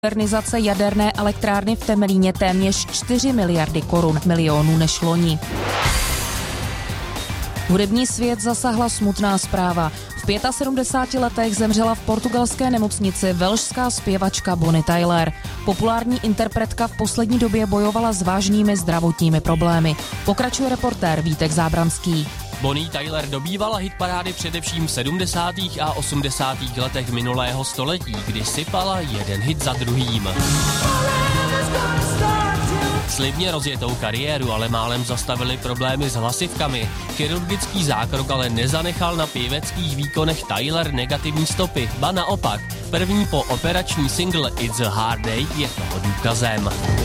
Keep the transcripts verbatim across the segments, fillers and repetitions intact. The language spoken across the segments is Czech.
Modernizace jaderné elektrárny v Temelíně téměř čtyři miliardy korun, milionů než loni. Hudební svět zasahla smutná zpráva. V sedmdesáti pěti letech zemřela v portugalské nemocnici velšská zpěvačka Bonnie Tyler. Populární interpretka v poslední době bojovala s vážnými zdravotními problémy. Pokračuje reportér Vítek Zábranský. Bonnie Tyler dobývala hitparády především v sedmdesátých a osmdesátých letech minulého století, kdy sypala jeden hit za druhým. Slibně rozjetou kariéru ale málem zastavili problémy s hlasivkami. Chirurgický zákrok ale nezanechal na pěveckých výkonech Tyler negativní stopy, ba naopak. První po operační single It's a Hard Day je toho důkazem.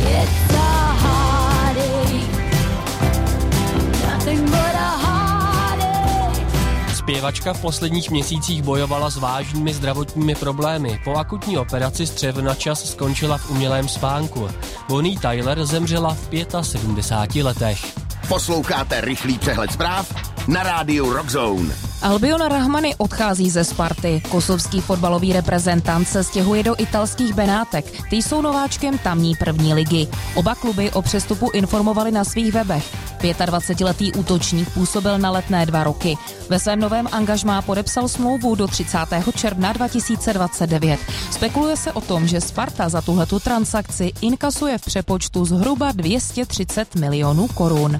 Zpěvačka v posledních měsících bojovala s vážnými zdravotními problémy. Po akutní operaci střev na čas skončila v umělém spánku. Bonnie Tyler zemřela v sedmdesáti pěti letech. Posloucháte rychlý přehled zpráv na rádiu Rockzone. Albion Rahmani odchází ze Sparty. Kosovský fotbalový reprezentant se stěhuje do italských Benátek. Ty jsou nováčkem tamní první ligy. Oba kluby o přestupu informovali na svých webech. dvacetiletý útočník působil na Letné dva roky. Ve svém novém angažmá podepsal smlouvu do třicátého června dva tisíce dvacet devět. Spekuluje se o tom, že Sparta za tuhletu transakci inkasuje v přepočtu zhruba dvě stě třicet milionů korun.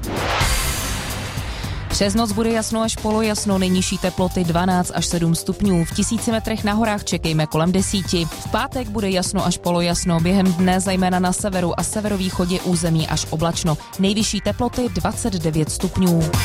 Přes noc bude jasno až polojasno, nejnižší teploty dvanáct až sedm stupňů. V tisíci metrech na horách čekejme kolem desíti. V pátek bude jasno až polojasno, během dne zejména na severu a severovýchodě území až oblačno. Nejvyšší teploty dvacet devět stupňů.